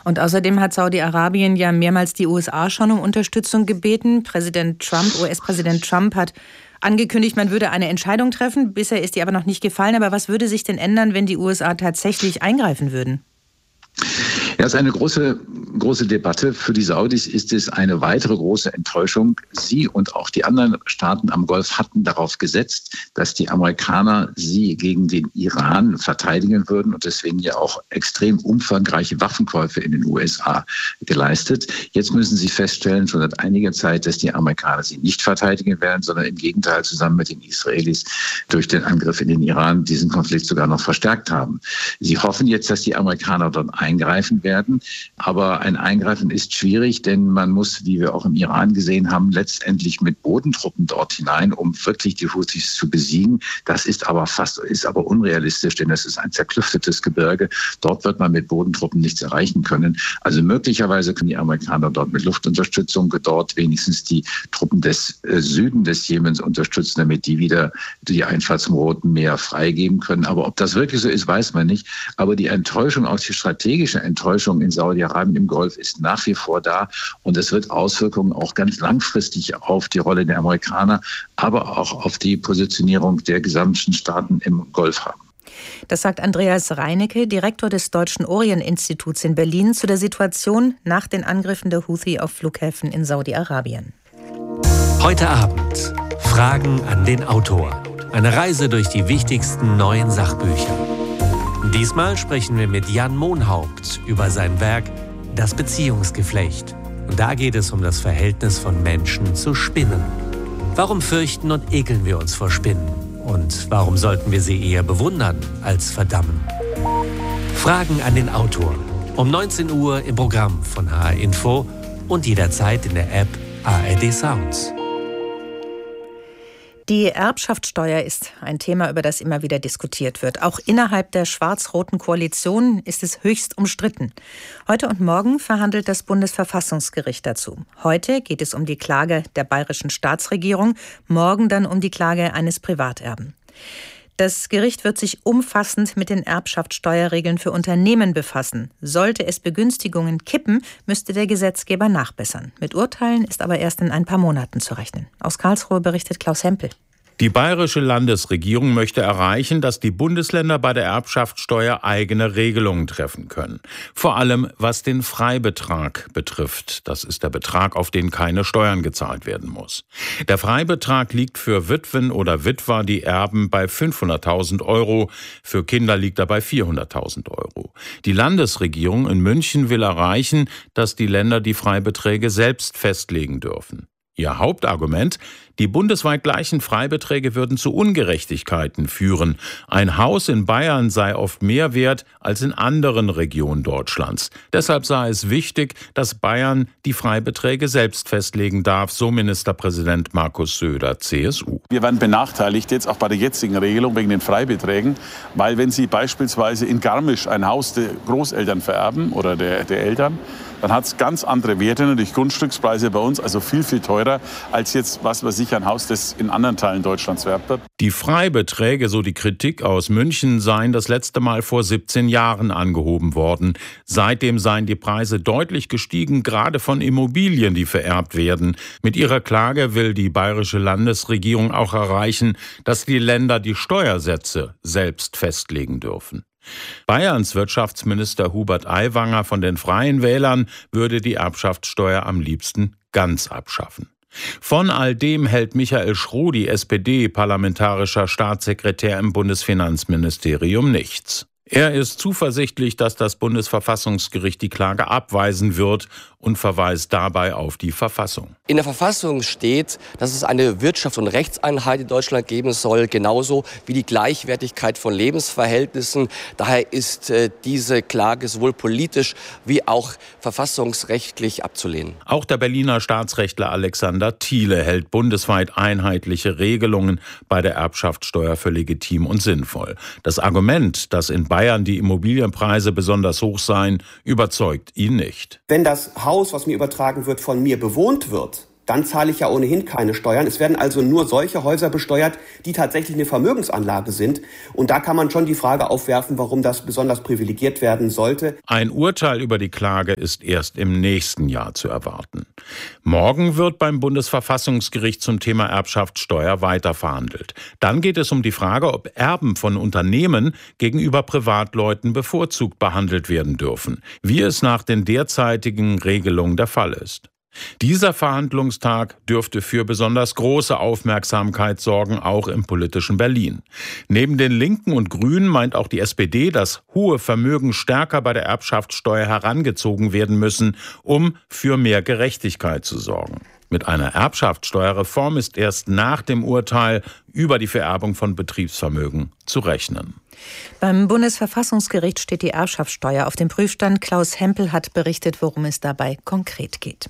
Und außerdem hat Saudi-Arabien ja mehrmals die USA schon um Unterstützung gebeten. US-Präsident Trump hat angekündigt, man würde eine Entscheidung treffen. Bisher ist die aber noch nicht gefallen. Aber was würde sich denn ändern, wenn die USA tatsächlich eingreifen würden? Ja, es ist eine große Debatte. Für die Saudis ist es eine weitere große Enttäuschung. Sie und auch die anderen Staaten am Golf hatten darauf gesetzt, dass die Amerikaner sie gegen den Iran verteidigen würden und deswegen ja auch extrem umfangreiche Waffenkäufe in den USA geleistet. Jetzt müssen sie feststellen, schon seit einiger Zeit, dass die Amerikaner sie nicht verteidigen werden, sondern im Gegenteil zusammen mit den Israelis durch den Angriff in den Iran diesen Konflikt sogar noch verstärkt haben. Sie hoffen jetzt, dass die Amerikaner dort eingreifen werden. Aber ein Eingreifen ist schwierig, denn man muss, wie wir auch im Iran gesehen haben, letztendlich mit Bodentruppen dort hinein, um wirklich die Houthis zu besiegen. Das ist aber unrealistisch, denn das ist ein zerklüftetes Gebirge. Dort wird man mit Bodentruppen nichts erreichen können. Also möglicherweise können die Amerikaner dort mit Luftunterstützung dort wenigstens die Truppen des Süden des Jemens unterstützen, damit die wieder die Einfahrt zum Roten Meer freigeben können. Aber ob das wirklich so ist, weiß man nicht. Aber die Enttäuschung, auch die strategische Enttäuschung in Saudi-Arabien im Golf ist nach wie vor da. Und es wird Auswirkungen auch ganz langfristig auf die Rolle der Amerikaner, aber auch auf die Positionierung der gesamten Staaten im Golf haben. Das sagt Andreas Reinecke, Direktor des Deutschen Orient-Instituts in Berlin, zu der Situation nach den Angriffen der Houthi auf Flughäfen in Saudi-Arabien. Heute Abend Fragen an den Autor. Eine Reise durch die wichtigsten neuen Sachbücher. Diesmal sprechen wir mit Jan Monhaupt über sein Werk Das Beziehungsgeflecht. Und da geht es um das Verhältnis von Menschen zu Spinnen. Warum fürchten und ekeln wir uns vor Spinnen? Und warum sollten wir sie eher bewundern als verdammen? Fragen an den Autor. Um 19 Uhr im Programm von HR Info und jederzeit in der App ARD Sounds. Die Erbschaftssteuer ist ein Thema, über das immer wieder diskutiert wird. Auch innerhalb der schwarz-roten Koalition ist es höchst umstritten. Heute und morgen verhandelt das Bundesverfassungsgericht dazu. Heute geht es um die Klage der bayerischen Staatsregierung, morgen dann um die Klage eines Privaterben. Das Gericht wird sich umfassend mit den Erbschaftssteuerregeln für Unternehmen befassen. Sollte es Begünstigungen kippen, müsste der Gesetzgeber nachbessern. Mit Urteilen ist aber erst in ein paar Monaten zu rechnen. Aus Karlsruhe berichtet Klaus Hempel. Die bayerische Landesregierung möchte erreichen, dass die Bundesländer bei der Erbschaftssteuer eigene Regelungen treffen können. Vor allem was den Freibetrag betrifft. Das ist der Betrag, auf den keine Steuern gezahlt werden muss. Der Freibetrag liegt für Witwen oder Witwer, die erben, bei 500.000 Euro. Für Kinder liegt er bei 400.000 Euro. Die Landesregierung in München will erreichen, dass die Länder die Freibeträge selbst festlegen dürfen. Ihr Hauptargument: die bundesweit gleichen Freibeträge würden zu Ungerechtigkeiten führen. Ein Haus in Bayern sei oft mehr wert als in anderen Regionen Deutschlands. Deshalb sei es wichtig, dass Bayern die Freibeträge selbst festlegen darf, so Ministerpräsident Markus Söder, CSU. Wir werden benachteiligt jetzt auch bei der jetzigen Regelung wegen den Freibeträgen, weil wenn Sie beispielsweise in Garmisch ein Haus der Großeltern vererben oder der Eltern, dann hat es ganz andere Werte, natürlich Grundstückspreise bei uns, also viel, viel teurer als jetzt, was weiß ich, ein Haus, das in anderen Teilen Deutschlands vererbt wird. Die Freibeträge, so die Kritik aus München, seien das letzte Mal vor 17 Jahren angehoben worden. Seitdem seien die Preise deutlich gestiegen, gerade von Immobilien, die vererbt werden. Mit ihrer Klage will die bayerische Landesregierung auch erreichen, dass die Länder die Steuersätze selbst festlegen dürfen. Bayerns Wirtschaftsminister Hubert Aiwanger von den Freien Wählern würde die Erbschaftssteuer am liebsten ganz abschaffen. Von all dem hält Michael Schrodi, SPD-parlamentarischer Staatssekretär im Bundesfinanzministerium, nichts. Er ist zuversichtlich, dass das Bundesverfassungsgericht die Klage abweisen wird und verweist dabei auf die Verfassung. In der Verfassung steht, dass es eine Wirtschafts- und Rechtseinheit in Deutschland geben soll, genauso wie die Gleichwertigkeit von Lebensverhältnissen. Daher ist diese Klage sowohl politisch wie auch verfassungsrechtlich abzulehnen. Auch der Berliner Staatsrechtler Alexander Thiele hält bundesweit einheitliche Regelungen bei der Erbschaftssteuer für legitim und sinnvoll. Das Argument, dass in Bayern die Immobilienpreise besonders hoch seien, überzeugt ihn nicht. Wenn das Haus, was mir übertragen wird, von mir bewohnt wird, dann zahle ich ja ohnehin keine Steuern. Es werden also nur solche Häuser besteuert, die tatsächlich eine Vermögensanlage sind. Und da kann man schon die Frage aufwerfen, warum das besonders privilegiert werden sollte. Ein Urteil über die Klage ist erst im nächsten Jahr zu erwarten. Morgen wird beim Bundesverfassungsgericht zum Thema Erbschaftssteuer weiter verhandelt. Dann geht es um die Frage, ob Erben von Unternehmen gegenüber Privatleuten bevorzugt behandelt werden dürfen, wie es nach den derzeitigen Regelungen der Fall ist. Dieser Verhandlungstag dürfte für besonders große Aufmerksamkeit sorgen, auch im politischen Berlin. Neben den Linken und Grünen meint auch die SPD, dass hohe Vermögen stärker bei der Erbschaftssteuer herangezogen werden müssen, um für mehr Gerechtigkeit zu sorgen. Mit einer Erbschaftssteuerreform ist erst nach dem Urteil über die Vererbung von Betriebsvermögen zu rechnen. Beim Bundesverfassungsgericht steht die Erbschaftssteuer auf dem Prüfstand. Klaus Hempel hat berichtet, worum es dabei konkret geht.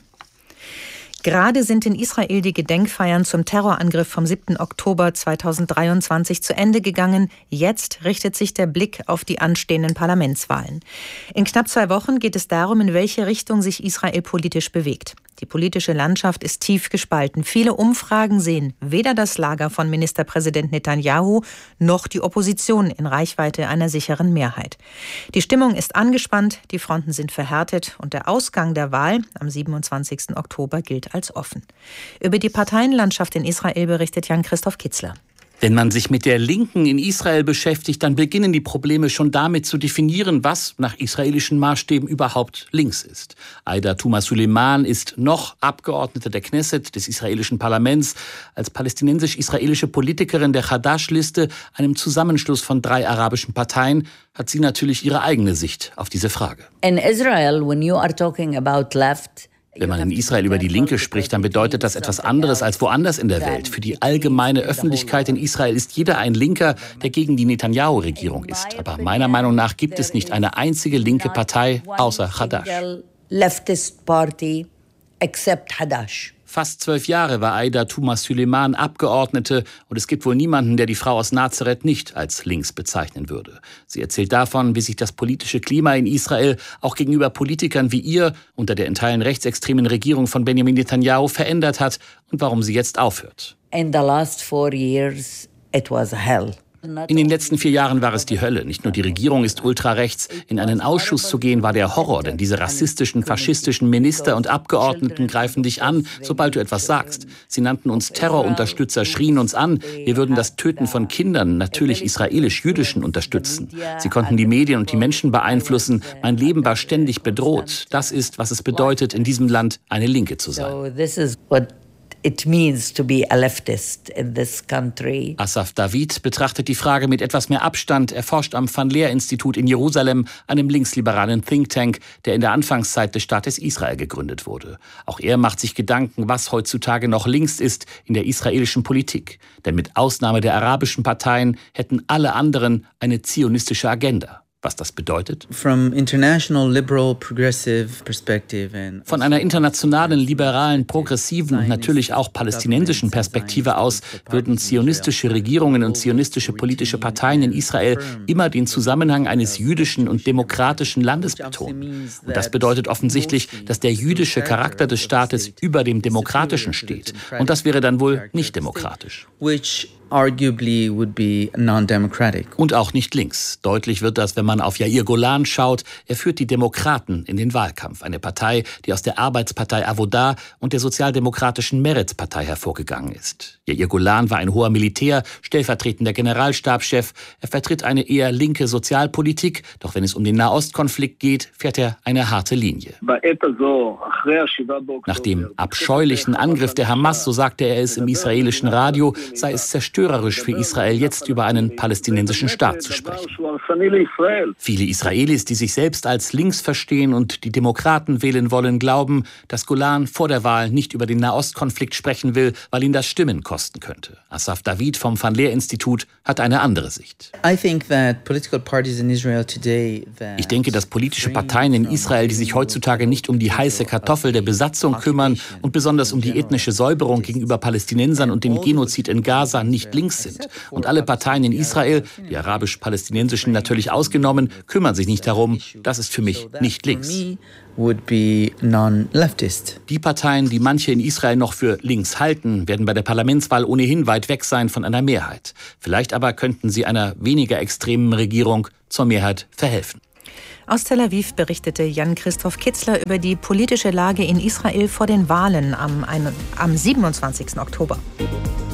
Gerade sind in Israel die Gedenkfeiern zum Terrorangriff vom 7. Oktober 2023 zu Ende gegangen. Jetzt richtet sich der Blick auf die anstehenden Parlamentswahlen. In knapp 2 Wochen geht es darum, in welche Richtung sich Israel politisch bewegt. Die politische Landschaft ist tief gespalten. Viele Umfragen sehen weder das Lager von Ministerpräsident Netanyahu noch die Opposition in Reichweite einer sicheren Mehrheit. Die Stimmung ist angespannt, die Fronten sind verhärtet und der Ausgang der Wahl am 27. Oktober gilt als offen. Über die Parteienlandschaft in Israel berichtet Jan-Christoph Kitzler. Wenn man sich mit der Linken in Israel beschäftigt, dann beginnen die Probleme schon damit zu definieren, was nach israelischen Maßstäben überhaupt links ist. Aida Tuma Suleiman ist noch Abgeordnete der Knesset, des israelischen Parlaments. Als palästinensisch-israelische Politikerin der Hadash-Liste, einem Zusammenschluss von 3 arabischen Parteien, hat sie natürlich ihre eigene Sicht auf diese Frage. In Israel, when you are talking about left, wenn man in Israel über die Linke spricht, dann bedeutet das etwas anderes als woanders in der Welt. Für die allgemeine Öffentlichkeit in Israel ist jeder ein Linker, der gegen die Netanyahu-Regierung ist. Aber meiner Meinung nach gibt es nicht eine einzige linke Partei außer Hadash. Fast 12 Jahre war Aida Tuma Suleiman Abgeordnete und es gibt wohl niemanden, der die Frau aus Nazareth nicht als links bezeichnen würde. Sie erzählt davon, wie sich das politische Klima in Israel auch gegenüber Politikern wie ihr unter der in Teilen rechtsextremen Regierung von Benjamin Netanyahu verändert hat und warum sie jetzt aufhört. In the last 4 years, it was hell. In den letzten 4 Jahren war es die Hölle. Nicht nur die Regierung ist ultrarechts. In einen Ausschuss zu gehen war der Horror, denn diese rassistischen, faschistischen Minister und Abgeordneten greifen dich an, sobald du etwas sagst. Sie nannten uns Terrorunterstützer, schrien uns an. Wir würden das Töten von Kindern, natürlich israelisch-jüdischen, unterstützen. Sie konnten die Medien und die Menschen beeinflussen. Mein Leben war ständig bedroht. Das ist, was es bedeutet, in diesem Land eine Linke zu sein. It means to be a leftist in this country. Asaf David betrachtet die Frage mit etwas mehr Abstand. Er forscht am Van Leer-Institut in Jerusalem, einem linksliberalen Think Tank, der in der Anfangszeit des Staates Israel gegründet wurde. Auch er macht sich Gedanken, was heutzutage noch links ist in der israelischen Politik. Denn mit Ausnahme der arabischen Parteien hätten alle anderen eine zionistische Agenda. Was das bedeutet? Von einer internationalen, liberalen, progressiven und natürlich auch palästinensischen Perspektive aus würden zionistische Regierungen und zionistische politische Parteien in Israel immer den Zusammenhang eines jüdischen und demokratischen Landes betonen. Und das bedeutet offensichtlich, dass der jüdische Charakter des Staates über dem demokratischen steht. Und das wäre dann wohl nicht demokratisch. Arguably would be non-democratic. Und auch nicht links. Deutlich wird das, wenn man auf Yair Golan schaut. Er führt die Demokraten in den Wahlkampf. Eine Partei, die aus der Arbeitspartei Avoda und der sozialdemokratischen Meretz-Partei hervorgegangen ist. Yair Golan war ein hoher Militär, stellvertretender Generalstabschef. Er vertritt eine eher linke Sozialpolitik. Doch wenn es um den Nahostkonflikt geht, fährt er eine harte Linie. Nach dem abscheulichen Angriff der Hamas, so sagte er es im israelischen Radio, sei es zerstörerisch für Israel, jetzt über einen palästinensischen Staat zu sprechen. Viele Israelis, die sich selbst als links verstehen und die Demokraten wählen wollen, glauben, dass Golan vor der Wahl nicht über den Nahostkonflikt sprechen will, weil ihn das Stimmen kosten könnte. Asaf David vom Van Leer-Institut hat eine andere Sicht. Ich denke, dass politische Parteien in Israel, die sich heutzutage nicht um die heiße Kartoffel Kartoffel der Besatzung kümmern und besonders um die ethnische Säuberung gegenüber Palästinensern und den Genozid in Gaza nicht links sind. Und alle Parteien in Israel, die arabisch-palästinensischen natürlich ausgenommen, kümmern sich nicht darum. Das ist für mich nicht links. Would be non-leftist. Die Parteien, die manche in Israel noch für links halten, werden bei der Parlamentswahl ohnehin weit weg sein von einer Mehrheit. Vielleicht aber könnten sie einer weniger extremen Regierung zur Mehrheit verhelfen. Aus Tel Aviv berichtete Jan-Christoph Kitzler über die politische Lage in Israel vor den Wahlen am 27. Oktober.